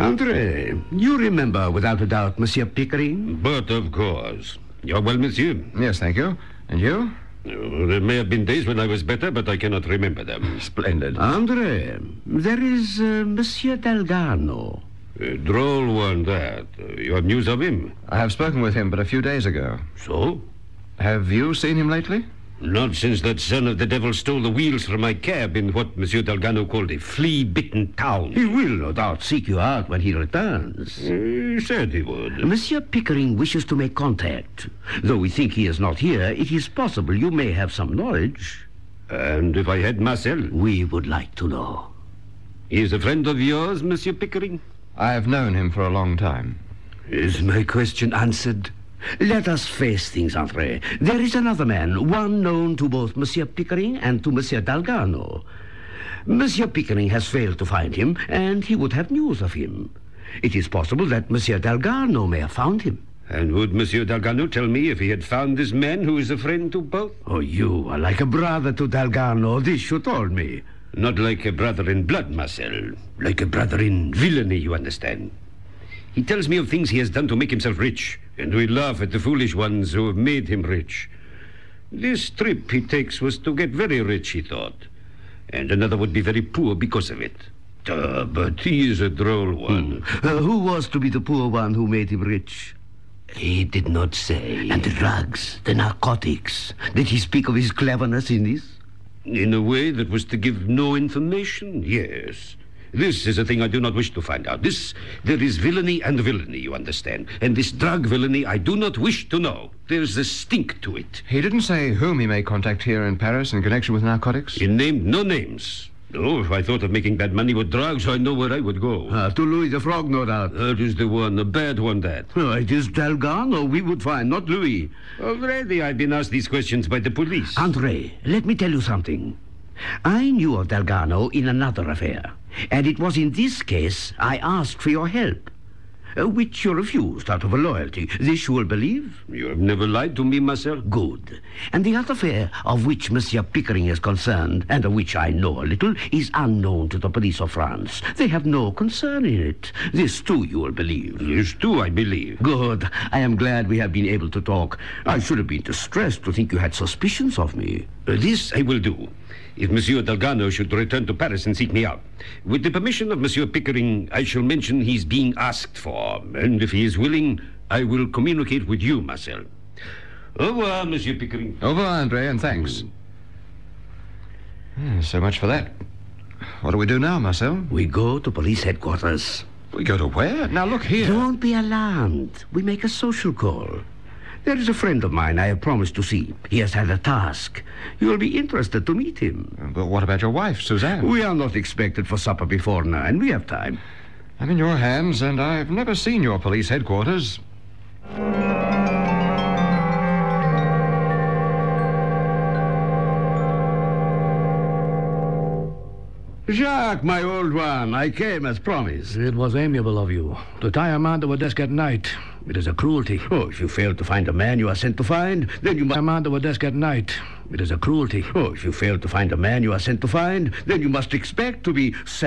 Andre, you remember without a doubt Monsieur Pickering? But of course. You're well, monsieur. Yes, thank you. And you? There may have been days when I was better, but I cannot remember them. Splendid. Andre, there is Monsieur Delgado. A droll one, that. You have news of him? I have spoken with him but a few days ago. So? Have you seen him lately? Not since that son of the devil stole the wheels from my cab in what Monsieur Delgado called a flea-bitten town. He will no doubt seek you out when he returns. He said he would. Monsieur Pickering wishes to make contact. Though we think he is not here, it is possible you may have some knowledge. And if I had Marcel? We would like to know. He is a friend of yours, Monsieur Pickering? I have known him for a long time. Is my question answered? Let us face things, Andre. There is another man, one known to both Monsieur Pickering and to Monsieur Delgado. Monsieur Pickering has failed to find him, and he would have news of him. It is possible that Monsieur Delgado may have found him. And would Monsieur Delgado tell me if he had found this man who is a friend to both? Oh, you are like a brother to Delgado, this you told me. Not like a brother in blood, Marcel. Like a brother in villainy, you understand. He tells me of things he has done to make himself rich, and we laugh at the foolish ones who have made him rich. This trip he takes was to get very rich, he thought, and another would be very poor because of it. But he is a droll one. Who was to be the poor one who made him rich? He did not say. And the drugs, the narcotics. Did he speak of his cleverness in this? In a way that was to give no information, yes. This is a thing I do not wish to find out. There is villainy and villainy, you understand. And this drug villainy I do not wish to know. There's a stink to it. He didn't say whom he made contact here in Paris in connection with narcotics? He named no names. Oh, if I thought of making bad money with drugs, I know where I would go. To Louis the Frog, no doubt. That is the one, a bad one, that. It is Delgado we would find, not Louis. Already I've been asked these questions by the police. Andre, let me tell you something. I knew of Delgado in another affair, and it was in this case I asked for your help, which you refused out of a loyalty. This you will believe? You have never lied to me, Marcel. Good. And the other affair of which Monsieur Pickering is concerned, and of which I know a little, is unknown to the police of France. They have no concern in it. This, too, you will believe. This, too, I believe. Good. I am glad we have been able to talk. I should have been distressed to think you had suspicions of me. This I will do. If Monsieur Delgado should return to Paris and seek me out, with the permission of Monsieur Pickering, I shall mention he's being asked for, and if he is willing, I will communicate with you, Marcel. Au revoir, Monsieur Pickering. Au revoir, Andre, and thanks. So much for that. What do we do now, Marcel? We go to police headquarters. We go to where? Now, look here. Don't be alarmed. We make a social call. There is a friend of mine I have promised to see. He has had a task. You will be interested to meet him. But what about your wife, Suzanne? We are not expected for supper before 9. We have time. I'm in your hands, and I've never seen your police headquarters. Jacques, my old one, I came as promised. It was amiable of you to tie a man to a desk at night. It is a cruelty. Oh, if you fail to find a man you are sent to find, then you must... Tie a man to a desk at night. It is a cruelty. Oh, if you fail to find a man you are sent to find, then you must expect to be